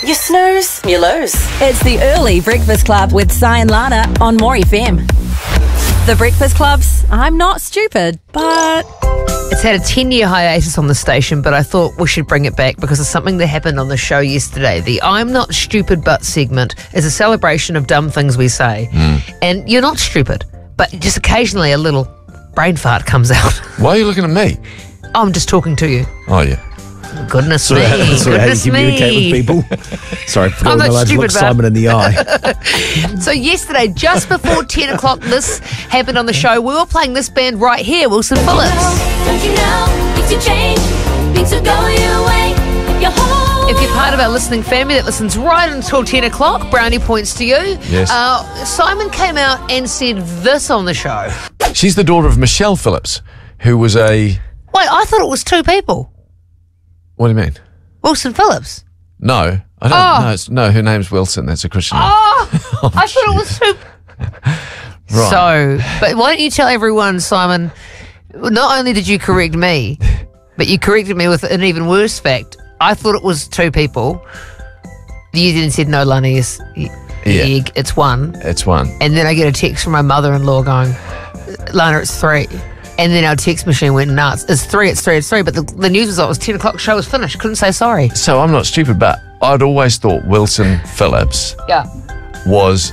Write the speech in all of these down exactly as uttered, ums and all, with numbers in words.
You snooze, you lose. It's the Early Breakfast Club with Si and Lana on More F M. The Breakfast Club's I'm Not Stupid, but... It's had a ten-year hiatus on the station, but I thought we should bring it back because of something that happened on the show yesterday. The I'm Not Stupid But segment is a celebration of dumb things we say. Mm. And you're not stupid, but just occasionally a little brain fart comes out. Why are you looking at me? I'm just talking to you. Oh, yeah. Goodness so me. How, so Goodness how you communicate me. with people? Sorry, for I'm not not allowed to stupid, look but- Simon in the eye. So yesterday, just before ten o'clock, this happened on the show. We were playing this band right here, Wilson Phillips. Don't you know, things have changed, things are going your way, your whole If you're part of our listening family that listens right until ten o'clock, brownie points to you. Yes. Uh, Simon came out and said this on the show. She's the daughter of Michelle Phillips, who was a... Wait, I thought it was two people. What do you mean? Wilson Phillips. No, I don't Oh. know. It's, no, her name's Wilson. That's a Christian name. Oh, I thought it was two. Right. So, but why don't you tell everyone, Simon, not only did you correct me, but you corrected me with an even worse fact. I thought it was two people. You then said, no, Lana, yes, y- Yeah. yeah, it's one. It's one. And then I get a text from my mother-in-law going, Lana, it's three. And then our text machine went nuts. It's three, it's three, it's three. But the, the news result was ten o'clock, show was finished. Couldn't say sorry. So I'm not stupid, but I'd always thought Wilson Phillips Yeah. was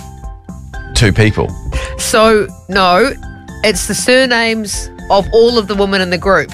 two people. So, no, it's the surnames of all of the women in the group.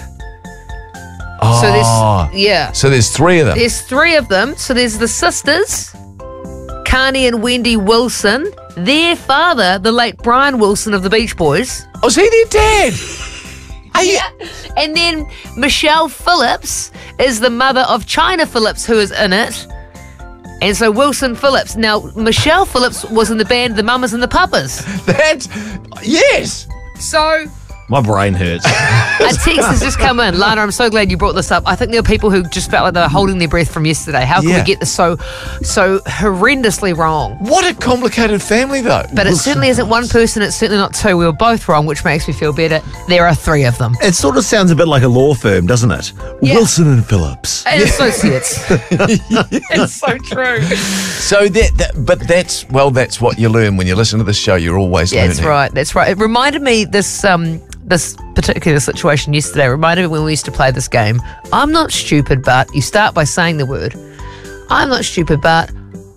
Oh, So there's, yeah. so there's three of them. There's three of them. So there's the sisters, Carney and Wendy Wilson, their father, the late Brian Wilson of the Beach Boys. Oh, is he their dad? Are you... And then Michelle Phillips is the mother of China Phillips, who is in it. And so Wilson Phillips. Now, Michelle Phillips was in the band The Mamas and the Papas. That's... Yes! So... My brain hurts. A text has just come in. Lana, I'm so glad you brought this up. I think there were people who just felt like they were holding their breath from yesterday. How can Yeah. we get this so so horrendously wrong? What a complicated family, though. But it certainly isn't one person, it's certainly not two. We were both wrong, which makes me feel better. There are three of them. It sort of sounds a bit like a law firm, doesn't it? Yeah. Wilson and Phillips. And associates. It's so true. So that, that... But that's... Well, that's what you learn when you listen to this show. You're always Yeah, learning. that's right. That's right. It reminded me this um this particular situation yesterday. It reminded me when we used to play this game. I'm not stupid, but you start by saying the word. I'm not stupid, but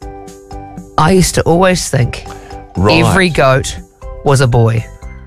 I used to always think Right. every goat was a boy.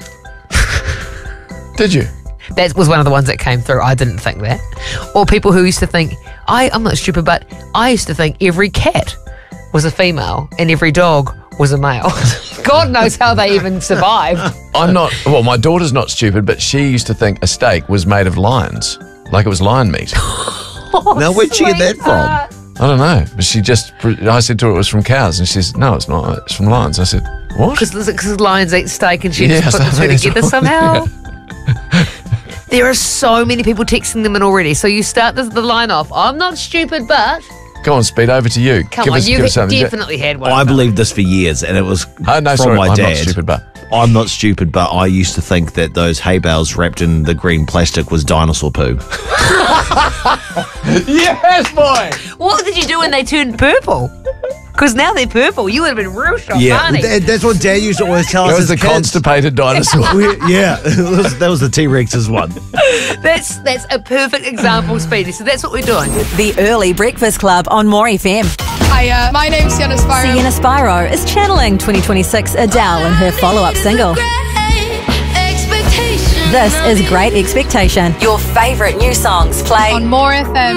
Did you? That was one of the ones that came through. I didn't think that. Or people who used to think, I, I'm not stupid, but I used to think every cat was a female and every dog was a male. God knows how they even survived. I'm not... Well, my daughter's not stupid, but she used to think a steak was made of lions. Like it was lion meat. Now, where'd she get that from? I don't know. But she just... I said to her it was from cows, and she says, no, it's not. It's from lions. I said, what? Because lions eat steak and she Yeah, just put the so two that's together right. somehow. There are so many people texting them in already. So you start the, the line off, I'm not stupid, but... Go on, Speed, over to you. Come give on, us, you give us something. definitely had one. I believed this for years, and it was Oh, no, from sorry, my I'm dad. not stupid, but... I'm not stupid, but I used to think that those hay bales wrapped in the green plastic was dinosaur poo. Yes, boy! What did you do when they turned purple? Because now they're purple. You would have been real shocked, Yeah, Barney. that- that's what Dad used to always tell That us was as the kids. constipated dinosaur. We- yeah, it was- that was the T-Rex's one. That's that's a perfect example, Speedy. So that's what we're doing. The Early Breakfast Club on More F M. Hi, uh, my name's Sienna Sparrow. Sienna Spyro is channeling twenty twenty-six Adele in her follow-up single. This is Great Expectation. Your favourite new songs play On More F M.